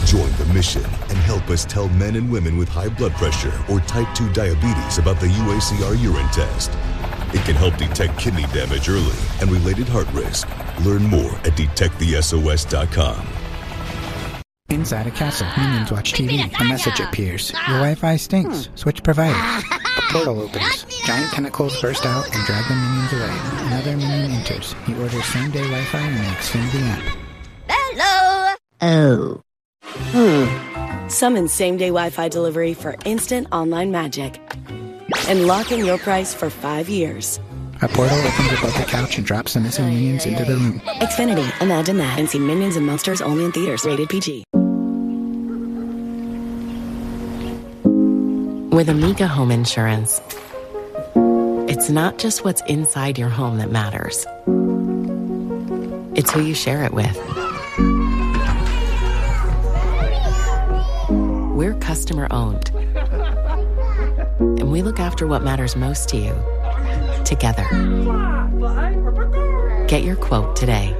Join the mission and help us tell men and women with high blood pressure or type 2 diabetes about the UACR urine test. It can help detect kidney damage early and related heart risk. Learn more at detectthesos.com. Inside a castle, minions watch TV. A message appears. Your Wi-Fi stinks. Switch provider. A portal opens. Giant tentacles burst out and drag the minions away. Another minion enters. He orders same-day Wi-Fi in the Xfinity app. Hello. Oh. Summon same-day Wi-Fi delivery for instant online magic. And lock in your price for 5 years. A portal opens above the couch and drops the missing minions into the room. Xfinity, imagine that. And see Minions and Monsters only in theaters. Rated PG. With Amica Home Insurance, it's not just what's inside your home that matters. It's who you share it with. We're customer-owned, and we look after what matters most to you, together. Get your quote today.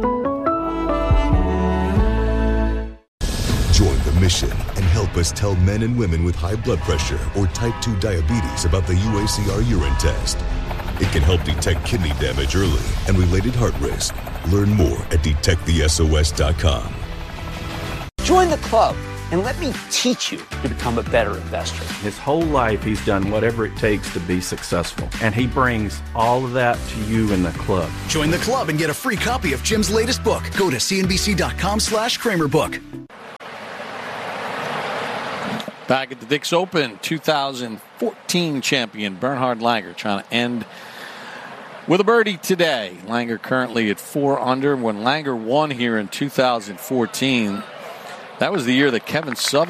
Join the mission and help us tell men and women with high blood pressure or type 2 diabetes about the UACR urine test. It can help detect kidney damage early and related heart risk. Learn more at detectthesos.com. Join the club and let me teach you to become a better investor. His whole life, he's done whatever it takes to be successful. And he brings all of that to you in the club. Join the club and get a free copy of Jim's latest book. Go to cnbc.com/KramerBook. Back at the Dix Open, 2014 champion Bernhard Langer trying to end with a birdie today. Langer currently at 4 under. When Langer won here in 2014, that was the year that Kevin Sutherland